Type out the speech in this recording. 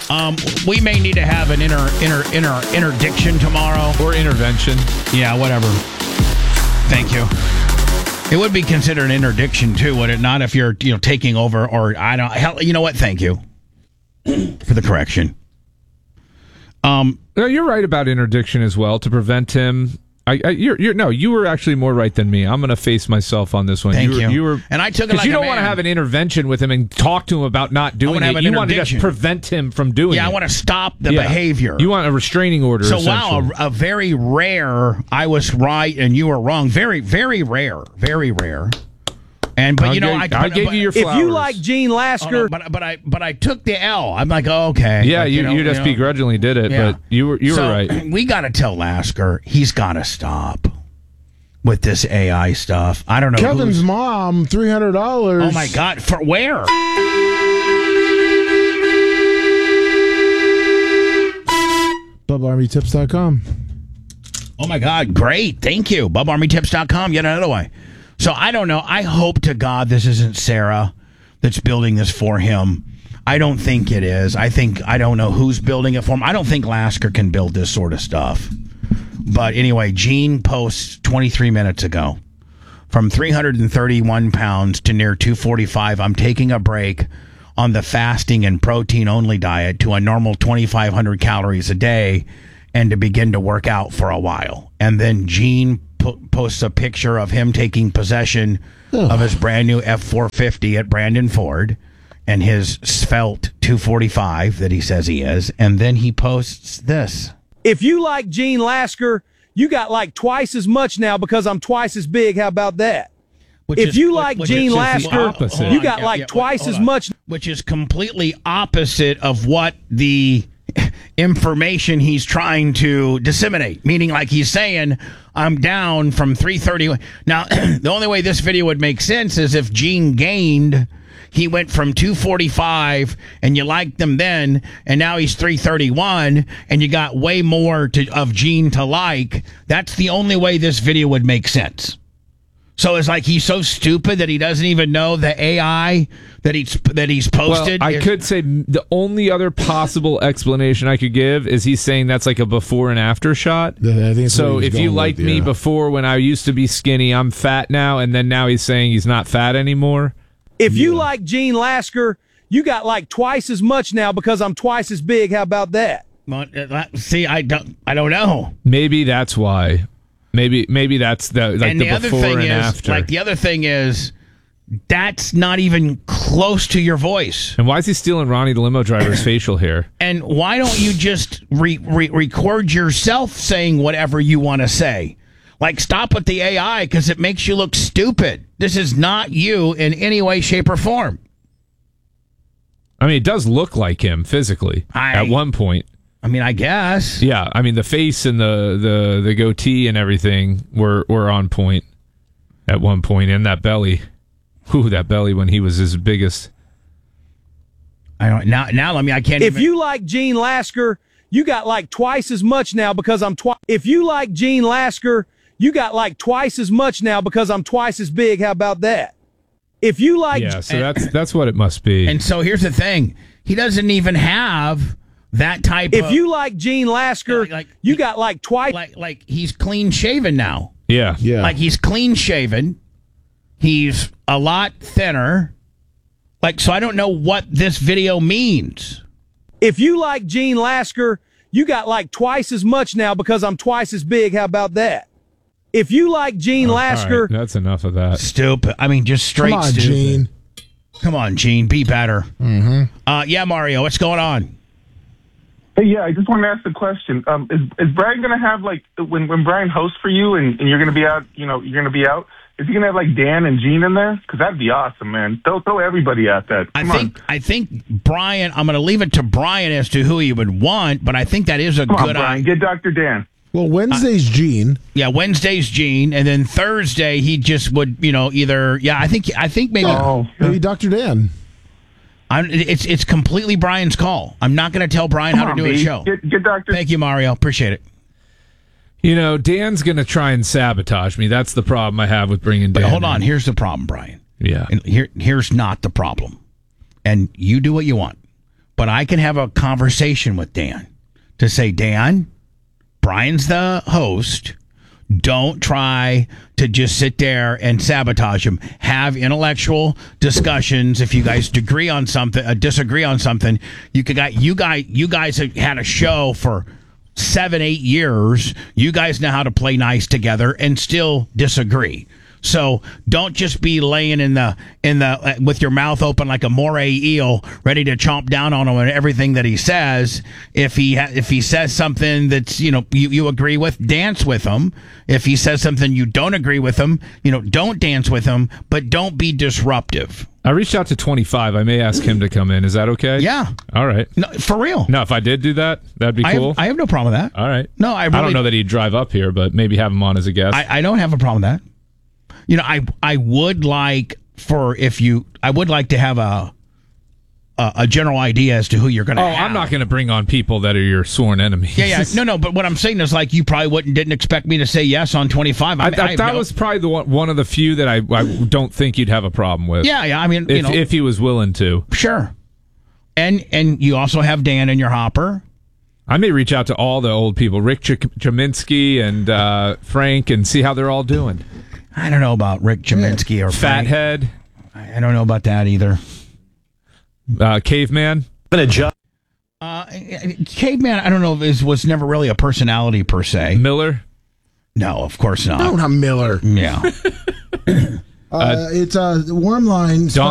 We may need to have an interdiction tomorrow. Or intervention. Yeah, whatever. Thank you. It would be considered an interdiction, too, would it not, if you're taking over or I don't... Hell, you know what? Thank you for the correction. No, you're right about interdiction as well, to prevent him... you were actually more right than me. I'm going to face myself on this one. Thank you. You were, and I took it because like you don't a want to man. have an intervention with him and talk to him about not doing it. You want to just prevent him from doing it. Yeah, I want to stop the behavior. You want a restraining order. So wow, a very rare. I was right and you were wrong. Very, very rare. Very rare. And but I gave you your flowers. If you like Gene Lasker, but I took the L. I'm like, okay. Yeah, you just begrudgingly did it, but you were right. We got to tell Lasker he's got to stop with this AI stuff. I don't know. Kevin's mom, $300. Oh my God! For where? BubbaArmyTips.com. Oh my God! Great, thank you. BubbaArmyTips.com. Yet another way. So I don't know. I hope to God this isn't Sarah that's building this for him. I don't think it is. I don't know who's building it for him. I don't think Lasker can build this sort of stuff. But anyway, Gene posts 23 minutes ago. From 331 pounds to near 245, I'm taking a break on the fasting and protein-only diet to a normal 2,500 calories a day and to begin to work out for a while. And then Gene posts a picture of him taking possession of his brand new F-450 at Brandon Ford and his svelte 245 that he says he is. And then he posts this. If you like Gene Lasker, you got like twice as much now because I'm twice as big. How about that? If you like Gene Lasker, you got like twice as much. Which is completely opposite of what the information he's trying to disseminate, meaning like he's saying, I'm down from 330. Now, the only way this video would make sense is if Gene gained, he went from 245 and you liked him then, and now he's 331 and you got way more of Gene to like. That's the only way this video would make sense. So it's like he's so stupid that he doesn't even know the AI that he's posted. Well, I could say the only other possible explanation I could give is he's saying that's like a before and after shot. I think so if you liked me before when I used to be skinny, I'm fat now, and then now he's saying he's not fat anymore. If you like Gene Lasker, you got like twice as much now because I'm twice as big. How about that? Well, see, I don't know. Maybe that's why. Maybe that's the before and after. Like the other thing is, that's not even close to your voice. And why is he stealing Ronnie the limo driver's facial hair? And why don't you just record yourself saying whatever you want to say? Like, stop with the AI because it makes you look stupid. This is not you in any way, shape, or form. I mean, it does look like him physically at one point. I mean, I guess. Yeah, I mean, the face and the goatee and everything were on point at one point, and that belly. Ooh, that belly when he was his biggest. I don't now. I mean, I can't. If you like Gene Lasker, you got like twice as much now because I'm twice. If you like Gene Lasker, you got like twice as much now because I'm twice as big. How about that? If you like, so that's what it must be. And so here's the thing: he doesn't even have that type. If you like Gene Lasker, you got like twice. Like he's clean shaven now. Yeah. Like he's clean shaven. He's a lot thinner. Like, so I don't know what this video means. If you like Gene Lasker, you got like twice as much now because I'm twice as big. How about that? If you like Gene Lasker, right, that's enough of that. Stupid. I mean, just straight Come on, stupid. Gene. Come on, Gene. Be better. Mm-hmm. Yeah, Mario. What's going on? Hey, yeah, I just want to ask a question. Is Brian going to have, like, when Brian hosts for you and you're going to be out, you're going to be out, is he going to have, like, Dan and Gene in there? Because that'd be awesome, man. Throw everybody at that. I think Brian, I'm going to leave it to Brian as to who he would want, but I think that is a good idea. Get Dr. Dan. Well, Wednesday's Gene. Yeah, Wednesday's Gene, and then Thursday he just would, either. Yeah, I think maybe. Maybe Dr. Dan. It's completely Brian's call. I'm not going to tell Brian how to do a show. Get Dr. Thank you, Mario. Appreciate it. Dan's going to try and sabotage me. That's the problem I have with bringing Dan. But hold on. Here's the problem, Brian. Yeah. And here's not the problem. And you do what you want. but I can have a conversation with Dan to say, Dan, Brian's the host. Don't try to just sit there and sabotage him. Have intellectual discussions. If you guys disagree on something, you guys have had a show for 7-8 years. You guys know how to play nice together and still disagree. So don't just be laying in the with your mouth open like a moray eel, ready to chomp down on him and everything that he says. If he says something that's you agree with, dance with him. If he says something you don't agree with him, don't dance with him, but don't be disruptive. I reached out to 25. I may ask him to come in. Is that okay? Yeah. All right. No, for real. No, if I did do that, that'd be cool. I have no problem with that. All right. No, I don't know that he'd drive up here, but maybe have him on as a guest. I don't have a problem with that. I would like to have a general idea as to who you're going to have. I'm not going to bring on people that are your sworn enemies. Yeah. No, but what I'm saying is, like, you probably didn't expect me to say yes on 25. That was probably one of the few that I don't think you'd have a problem with. Yeah. I mean, if he was willing to. Sure. And you also have Dan in your hopper. I may reach out to all the old people, Rick Cheminsky and Frank, and see how they're all doing. I don't know about Rick Cheminsky or Fathead. I don't know about that either. Caveman. Caveman, I don't know if was never really a personality per se. Miller. No, of course not. No, not Miller. Yeah. It's Wormline.